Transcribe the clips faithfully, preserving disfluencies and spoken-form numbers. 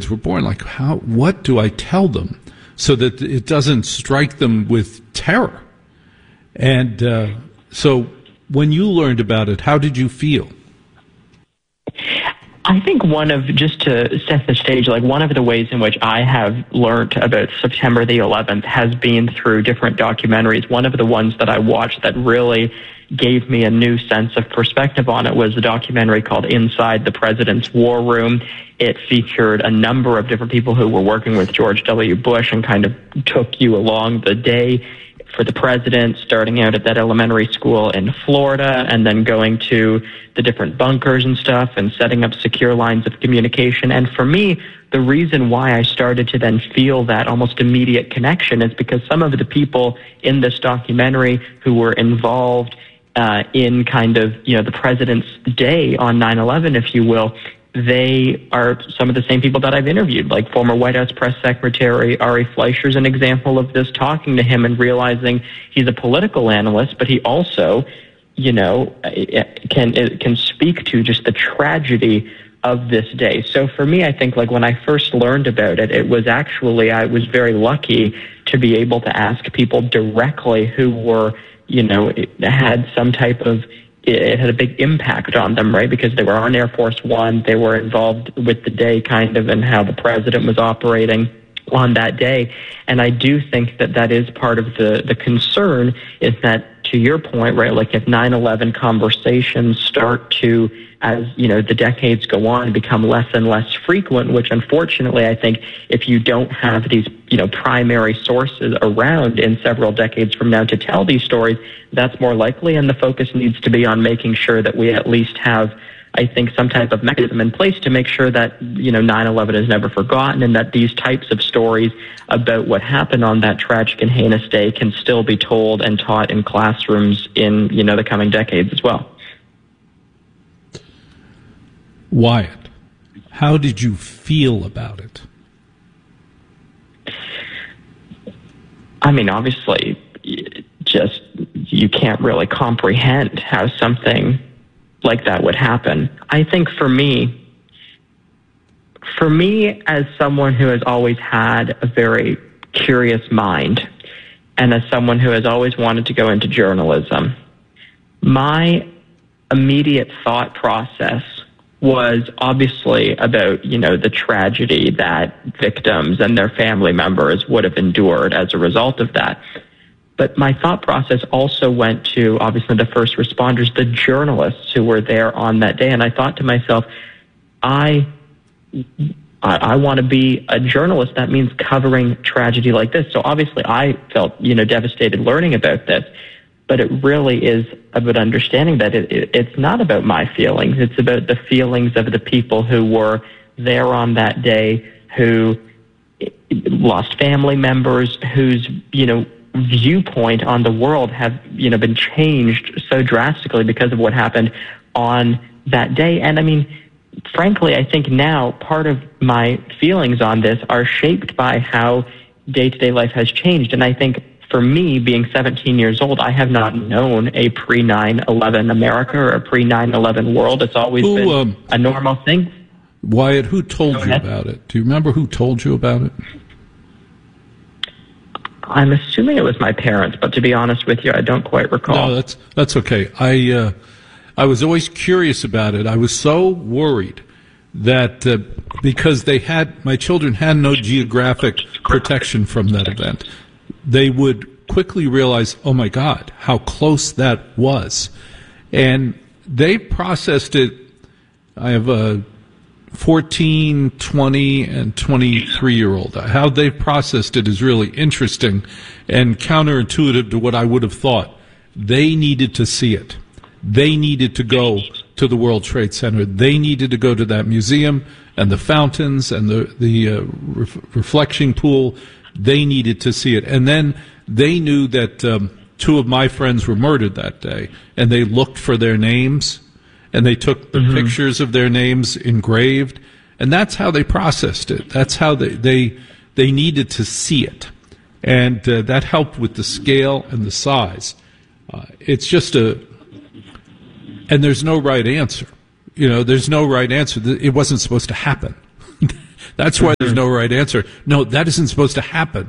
kids were born. Like, how? What do I tell them so that it doesn't strike them with terror? And uh, so when you learned about it, how did you feel? I think one of, just to set the stage, like one of the ways in which I have learned about September the eleventh has been through different documentaries. One of the ones that I watched that really gave me a new sense of perspective on it was a documentary called Inside the President's War Room. It featured a number of different people who were working with George W. Bush and kind of took you along the day for the president, starting out at that elementary school in Florida and then going to the different bunkers and stuff and setting up secure lines of communication. And for me, the reason why I started to then feel that almost immediate connection is because some of the people in this documentary who were involved uh, in kind of, you know, the president's day on nine eleven, if you will, they are some of the same people that I've interviewed, like former White House Press Secretary Ari Fleischer is an example of this, talking to him and realizing he's a political analyst, but he also, you know, can can speak to just the tragedy of this day. So for me, I think like when I first learned about it, it was actually, I was very lucky to be able to ask people directly who were, you know, had some type of, it had a big impact on them, right? Because they were on Air Force One. They were involved with the day kind of and how the president was operating on that day. And I do think that that is part of the, the concern is that, to your point, right, like if nine eleven conversations start to, as, you know, the decades go on, become less and less frequent, which unfortunately I think if you don't have these, you know, primary sources around in several decades from now to tell these stories, that's more likely. And the focus needs to be on making sure that we at least have, I think, some type of mechanism in place to make sure that, you know, nine eleven is never forgotten and that these types of stories about what happened on that tragic and heinous day can still be told and taught in classrooms in, you know, the coming decades as well. Wyatt, how did you feel about it? I mean, obviously, just you can't really comprehend how something like that would happen. I think for me, for me as someone who has always had a very curious mind and as someone who has always wanted to go into journalism, my immediate thought process was obviously about, you know, the tragedy that victims and their family members would have endured as a result of that. But my thought process also went to, obviously, the first responders, the journalists who were there on that day. And I thought to myself, I I, I want to be a journalist. That means covering tragedy like this. So obviously I felt, you know, devastated learning about this. But it really is about understanding that it, it, it's not about my feelings. It's about the feelings of the people who were there on that day, who lost family members, whose, you know, viewpoint on the world have, you know, been changed so drastically because of what happened on that day. And I mean, frankly, I think now part of my feelings on this are shaped by how day-to-day life has changed. And I think for me, being seventeen years old, I have not known a pre nine eleven America or a pre nine eleven world. It's always who, been um, a normal thing. Wyatt, who told you about it? Do you remember who told you about it? I'm assuming it was my parents, but to be honest with you, I don't quite recall. No, that's that's okay. I uh, I was always curious about it. I was so worried that uh, because they had my children had no geographic protection from that event, they would quickly realize, oh my God, how close that was. And they processed it. I have a fourteen, twenty, and twenty-three-year-old. How they processed it is really interesting and counterintuitive to what I would have thought. They needed to see it. They needed to go to the World Trade Center. They needed to go to that museum and the fountains and the, the uh, ref- reflection pool. They needed to see it. And then they knew that um, two of my friends were murdered that day, and they looked for their names, and they took the mm-hmm. pictures of their names engraved, and that's how they processed it. That's how they they, they needed to see it, and uh, that helped with the scale and the size. Uh, it's just a, and there's no right answer. You know, there's no right answer. It wasn't supposed to happen. That's why there's no right answer. No, that isn't supposed to happen.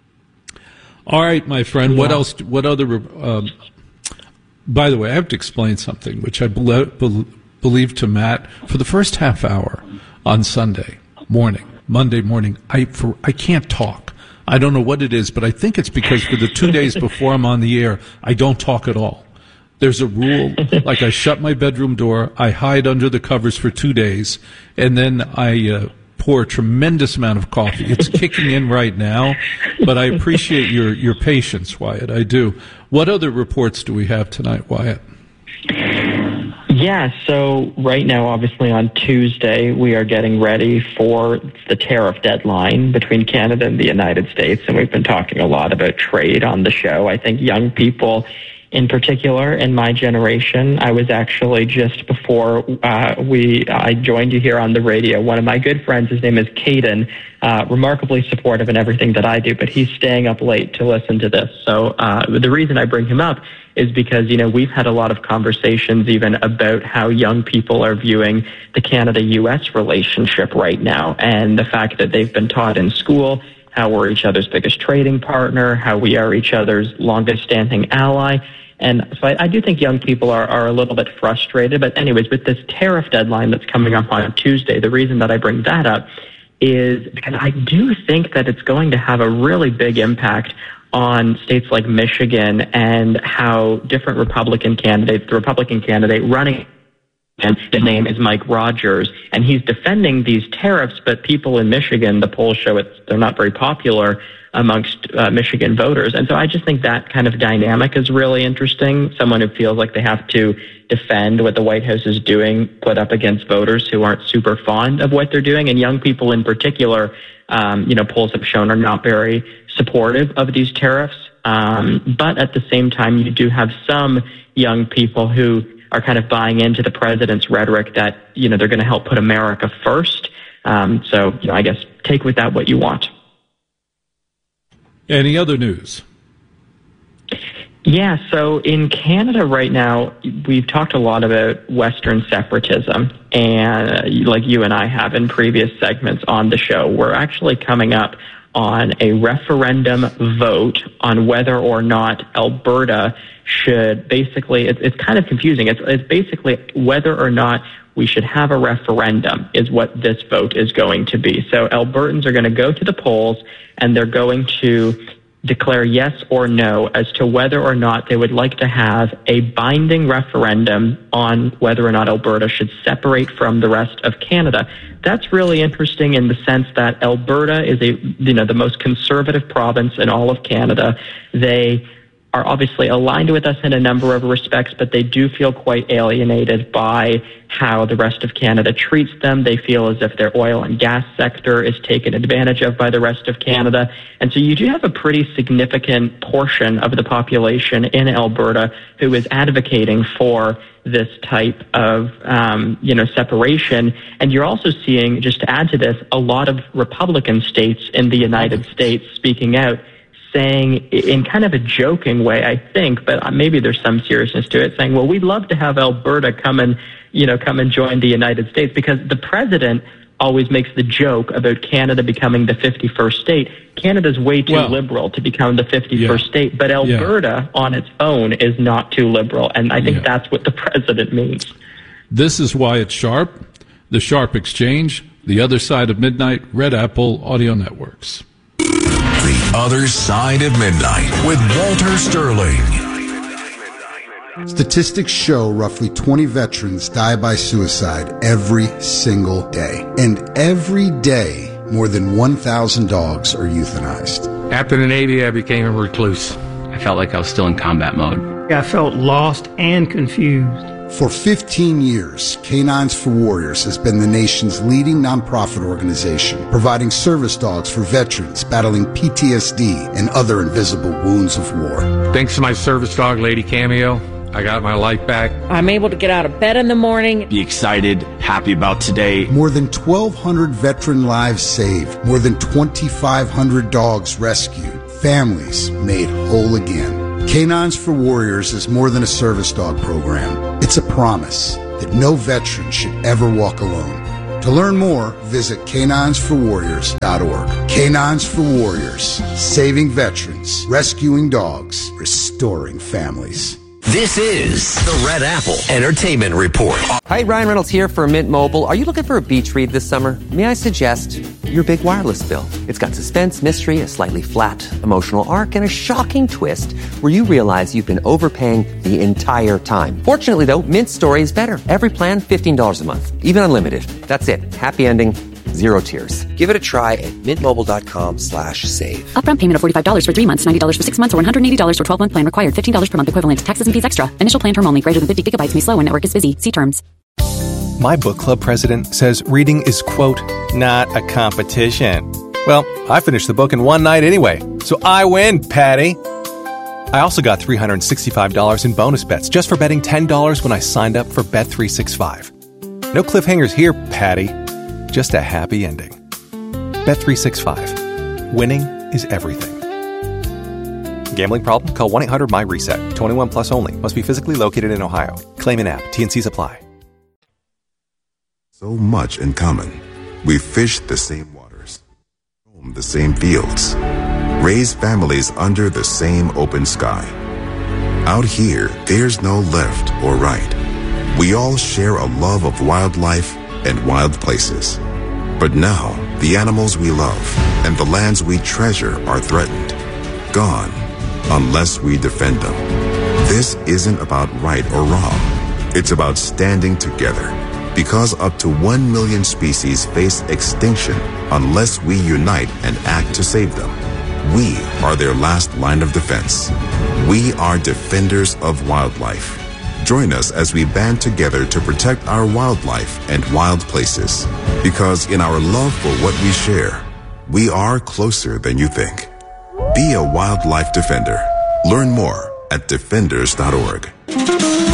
All right, my friend, what else, what other, um, by the way, I have to explain something, which I be- be- believe to Matt. For the first half hour on Sunday morning, Monday morning, I for, I can't talk. I don't know what it is, but I think it's because for the two days before I'm on the air, I don't talk at all. There's a rule, like I shut my bedroom door, I hide under the covers for two days, and then I uh, pour a tremendous amount of coffee. It's kicking in right now, but I appreciate your, your patience, Wyatt. I do. What other reports do we have tonight, Wyatt? Yeah, so right now, obviously on Tuesday, we are getting ready for the tariff deadline between Canada and the United States, and we've been talking a lot about trade on the show. I think young people in particular, in my generation, I was actually just before uh, we I joined you here on the radio. One of my good friends, his name is Caden, uh, remarkably supportive in everything that I do, but he's staying up late to listen to this. So uh, the reason I bring him up is because, you know, we've had a lot of conversations even about how young people are viewing the Canada-U S relationship right now, and the fact that they've been taught in school how we're each other's biggest trading partner, how we are each other's longest-standing ally. And so I, I do think young people are, are a little bit frustrated. But anyways, with this tariff deadline that's coming up on Tuesday, the reason that I bring that up is because I do think that it's going to have a really big impact on states like Michigan and how different Republican candidates, the Republican candidate running, and his name is Mike Rogers, and he's defending these tariffs, but people in Michigan, the polls show it's, they're not very popular amongst uh, Michigan voters. And so I just think that kind of dynamic is really interesting. Someone who feels like they have to defend what the White House is doing, put up against voters who aren't super fond of what they're doing. And young people in particular, um, you know, polls have shown are not very supportive of these tariffs. Um, but at the same time, you do have some young people who are kind of buying into the president's rhetoric that, you know, they're going to help put America first. Um, so, you know, I guess take with that what you want. Any other news? Yeah, so in Canada right now, we've talked a lot about Western separatism, and uh, like you and I have in previous segments on the show, we're actually coming up on a referendum vote on whether or not Alberta should basically, it's, it's kind of confusing. It's, it's basically whether or not we should have a referendum is what this vote is going to be. So Albertans are going to go to the polls and they're going to declare yes or no as to whether or not they would like to have a binding referendum on whether or not Alberta should separate from the rest of Canada. That's really interesting in the sense that Alberta is a, you know, the most conservative province in all of Canada. They are obviously aligned with us in a number of respects, but they do feel quite alienated by how the rest of Canada treats them. They feel as if their oil and gas sector is taken advantage of by the rest of Canada. And so you do have a pretty significant portion of the population in Alberta who is advocating for this type of, um, you know, separation. And you're also seeing, just to add to this, a lot of Republican states in the United States speaking out, saying in kind of a joking way, I think, but maybe there's some seriousness to it, saying, well, we'd love to have Alberta come and, you know, come and join the United States, because the president always makes the joke about Canada becoming the fifty-first state. Canada's way too well, liberal to become the fifty-first yeah, state, but Alberta yeah. on its own is not too liberal, and I think yeah. that's what the president means. This is Wyatt Sharp, the Sharp Exchange, the other side of midnight, Red Apple Audio Networks. The Other Side of Midnight with Walter Sterling. Statistics show roughly twenty veterans die by suicide every single day. And every day, more than one thousand dogs are euthanized. After the Navy, I became a recluse. I felt like I was still in combat mode. I felt lost and confused. For fifteen years, Canines for Warriors has been the nation's leading nonprofit organization, providing service dogs for veterans battling P T S D and other invisible wounds of war. Thanks to my service dog, Lady Cameo, I got my life back. I'm able to get out of bed in the morning. Be excited, happy about today. More than twelve hundred veteran lives saved. More than twenty-five hundred dogs rescued. Families made whole again. Canines for Warriors is more than a service dog program. It's a promise that no veteran should ever walk alone. To learn more, visit canines for warriors dot org. Canines for Warriors, saving veterans, rescuing dogs, restoring families. This is the Red Apple Entertainment Report. Hi, Ryan Reynolds here for Mint Mobile. Are you looking for a beach read this summer? May I suggest your big wireless bill? It's got suspense, mystery, a slightly flat emotional arc, and a shocking twist where you realize you've been overpaying the entire time. Fortunately, though, Mint's story is better. Every plan, fifteen dollars a month, even unlimited. That's it. Happy ending. Zero tears. Give it a try at mintmobile.com slash save. Upfront payment of forty-five dollars for three months, ninety dollars for six months, or one hundred eighty dollars for twelve-month plan required. fifteen dollars per month equivalent. Taxes and fees extra. Initial plan term only. Greater than fifty gigabytes may slow when network is busy. See terms. My book club president says reading is, quote, not a competition. Well, I finished the book in one night anyway, so I win, Patty. I also got three hundred sixty-five dollars in bonus bets just for betting ten dollars when I signed up for Bet three sixty-five. No cliffhangers here, Patty. Just a happy ending. Bet three sixty-five. Winning is everything. Gambling problem? Call one eight hundred my reset. twenty-one plus only. Must be physically located in Ohio. Claim in app. T and Cs apply. So much in common. We fish the same waters, roam the same fields, raise families under the same open sky. Out here, there's no left or right. We all share a love of wildlife and wild places. But now, the animals we love and the lands we treasure are threatened, gone, unless we defend them. This isn't about right or wrong. It's about standing together, because up to one million species face extinction unless we unite and act to save them. We are their last line of defense. We are defenders of wildlife. Join us as we band together to protect our wildlife and wild places. Because in our love for what we share, we are closer than you think. Be a wildlife defender. Learn more at defenders dot org.